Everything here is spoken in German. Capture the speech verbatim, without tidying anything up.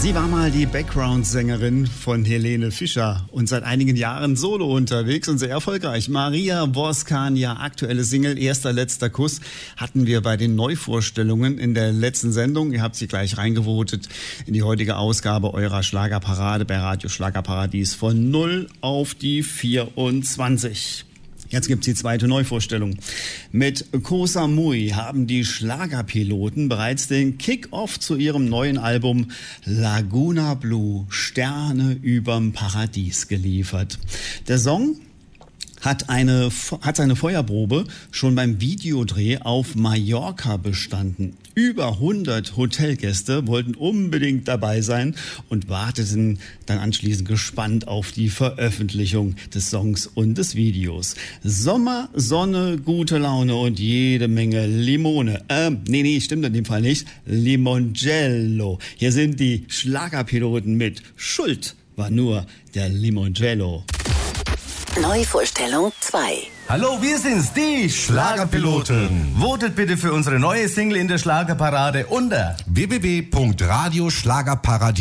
Sie war mal die Background-Sängerin von Helene Fischer und seit einigen Jahren solo unterwegs und sehr erfolgreich. Maria Voskania, aktuelle Single, erster letzter Kuss, hatten wir bei den Neuvorstellungen in der letzten Sendung. Ihr habt sie gleich reingevotet in die heutige Ausgabe eurer Schlagerparade bei Radio Schlagerparadies von null auf die vierundzwanzig. Jetzt gibt's die zweite Neuvorstellung. Mit Koh Samui haben die Schlagerpiloten bereits den Kick-Off zu ihrem neuen Album Laguna Blue, Sterne überm Paradies geliefert. Der Song hat eine hat seine Feuerprobe schon beim Videodreh auf Mallorca bestanden. Über hundert Hotelgäste wollten unbedingt dabei sein und warteten dann anschließend gespannt auf die Veröffentlichung des Songs und des Videos. Sommer, Sonne, gute Laune und jede Menge Limone. Ähm, nee, nee, stimmt in dem Fall nicht. Limoncello. Hier sind die Schlagerpiloten mit Schuld war nur der Limoncello. Neuvorstellung zwei. Hallo, wir sind's, die Schlagerpiloten. Votet bitte für unsere neue Single in der Schlagerparade unter w w w punkt radio schlagerparadies